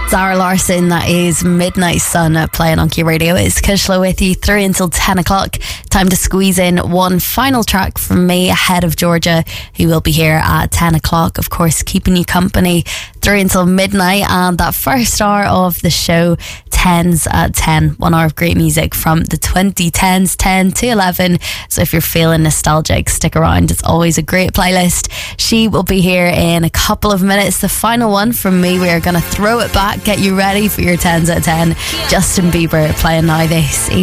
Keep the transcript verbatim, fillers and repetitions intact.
Zara Larsson, that is Midnight Sun uh, playing on Q Radio. It's Kushla with you through until ten o'clock. Time to squeeze in one final track from me ahead of Georgia, who will be here at ten o'clock. Of course, keeping you company through until midnight. And that first hour of the show, tens at ten. One hour of great music from the twenty tens, ten to eleven. So if you're feeling nostalgic, stick around. It's always a great playlist. She will be here in a couple of minutes. The final one from me. We are going to throw it back, get you ready for your tens out of ten. Justin Bieber playing Now This.